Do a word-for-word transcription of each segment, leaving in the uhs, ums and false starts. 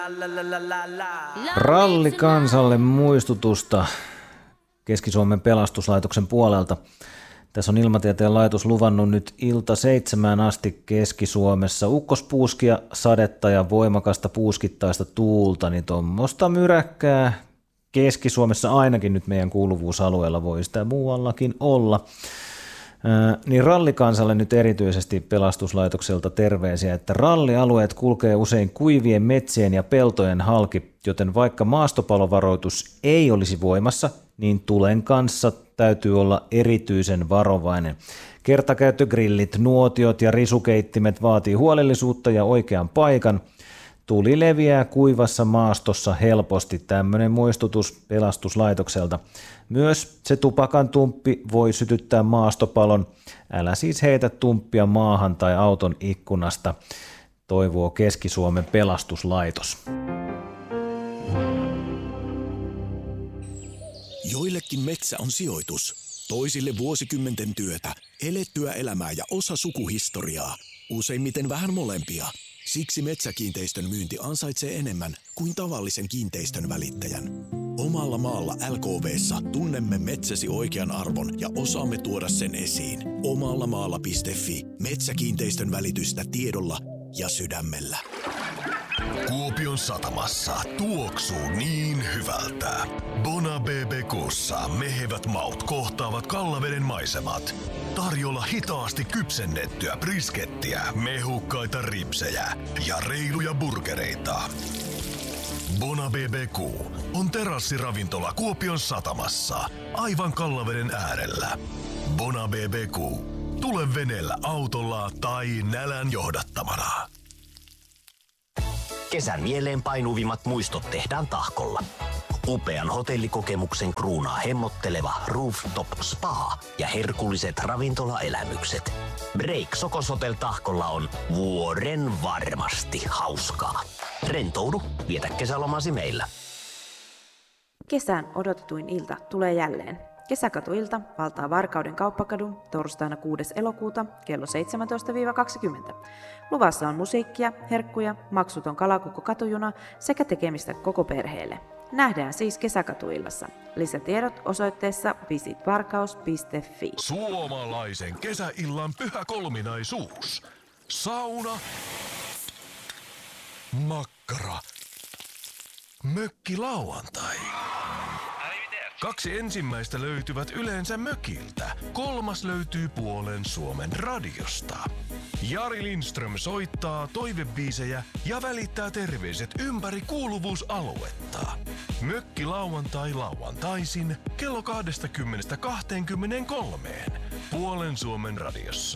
Ralli kansalle muistutusta Keski-Suomen pelastuslaitoksen puolelta. Tässä on Ilmatieteen laitos luvannut nyt ilta seitsemään asti Keski-Suomessa ukkospuuskia, sadetta ja voimakasta puuskittaista tuulta, niin tuommoista myräkkää Keski-Suomessa ainakin nyt meidän kuuluvuusalueella voi sitä muuallakin olla. Ää, niin rallikansalle nyt erityisesti pelastuslaitokselta terveisiä, että rallialueet kulkee usein kuivien metsien ja peltojen halki, joten vaikka maastopalovaroitus ei olisi voimassa, niin tulen kanssa täytyy olla erityisen varovainen. Kertakäyttögrillit, nuotiot ja risukeittimet vaatii huolellisuutta ja oikean paikan. Tuli leviää kuivassa maastossa helposti, tämmöinen muistutus pelastuslaitokselta. Myös se tupakan tumppi voi sytyttää maastopalon. Älä siis heitä tumppia maahan tai auton ikkunasta, toivoo Keski-Suomen pelastuslaitos. Joillekin metsä on sijoitus, toisille vuosikymmenten työtä, elettyä elämää ja osa sukuhistoriaa, useimmiten vähän molempia. Siksi Metsäkiinteistön myynti ansaitsee enemmän kuin tavallisen kiinteistön välittäjän. Omalla maalla L K V:ssä tunnemme metsäsi oikean arvon ja osaamme tuoda sen esiin. Omallamaalla piste fi. Metsäkiinteistön välitystä tiedolla ja sydämellä. Kuopion satamassa tuoksuu niin hyvältä. Bona B B Q:ssa mehevät maut kohtaavat Kallaveden maisemat. Tarjolla hitaasti kypsennettyä briskettiä, mehukkaita ripsejä ja reiluja burgereita. Bona B B Q on terassiravintola Kuopion satamassa, aivan Kallaveden äärellä. Bona B B Q. Tule veneellä autolla tai nälän johdattamana. Kesän mieleen painuvimmat muistot tehdään Tahkolla. Upean hotellikokemuksen kruunaa hemmotteleva Rooftop Spa ja herkulliset ravintolaelämykset. Break Sokos Hotel Tahkolla on vuoren varmasti hauskaa. Rentoudu, vietä kesälomasi meillä. Kesän odotetuin ilta tulee jälleen. Kesäkatuilta valtaa Varkauden kauppakadun torstaina kuudes elokuuta kello seitsemäntoista kaksikymmentä. Luvassa on musiikkia, herkkuja, maksuton kalakukko katujuna sekä tekemistä koko perheelle. Nähdään siis Kesäkatuillassa. Lisätiedot osoitteessa visit varkaus piste fi. Suomalaisen kesäillan pyhä kolminaisuus. Sauna, makkara, mökkilauantai. Kaksi ensimmäistä löytyvät yleensä mökiltä. Kolmas löytyy puolen Suomen radiosta. Jari Lindström soittaa toivebiisejä ja välittää terveiset ympäri kuuluvuusaluetta. Mökki lauantai lauantaisin kello kaksikymmentä kaksikymmentäkolme puolen Suomen radiossa.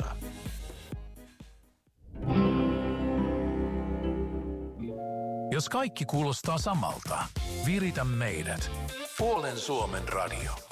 Jos kaikki kuulostaa samalta, viritä meidät. Puolen Suomen radio.